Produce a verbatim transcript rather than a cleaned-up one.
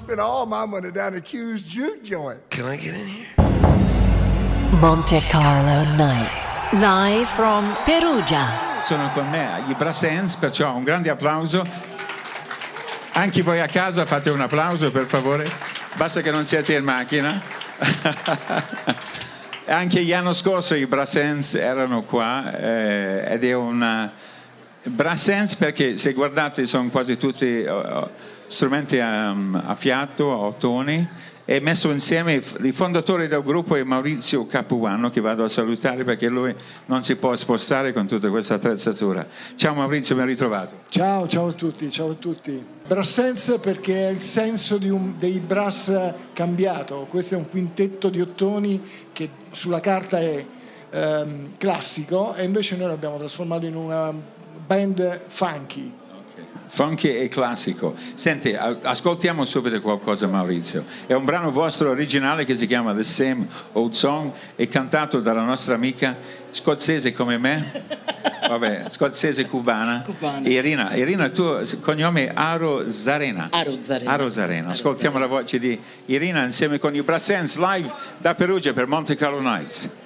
spent all my money down at Q's juke joint. Can I get in here? Monte Carlo Nights, live from Perugia. Sono con me i Brassens, perciò un grande applauso. Anche voi a casa fate un applauso, per favore. Basta che non siate in macchina. Anche l'anno scorso i Brassens erano qua eh, ed è una Brassens perché se guardate sono quasi tutti uh, strumenti a, a fiato, a ottoni, e messo insieme il fondatore del gruppo è Maurizio Capuano, che vado a salutare perché lui non si può spostare con tutta questa attrezzatura. Ciao Maurizio, ben ritrovato. Ciao, ciao a tutti, ciao a tutti. Brassens perché è il senso di un, dei brass cambiato. Questo è un quintetto di ottoni che sulla carta è ehm, classico e invece noi l'abbiamo trasformato in una band funky. Funky e classico. Senti, ascoltiamo subito qualcosa, Maurizio. È un brano vostro originale che si chiama The Same Old Song, è cantato dalla nostra amica scozzese come me, vabbè, scozzese cubana, Cubana. Irina. Irina, tuo cognome è Aro Zarena. Aro Zarena. Aro Zarena. Ascoltiamo la voce di Irina insieme con i Brassens live da Perugia per Monte Carlo Nights.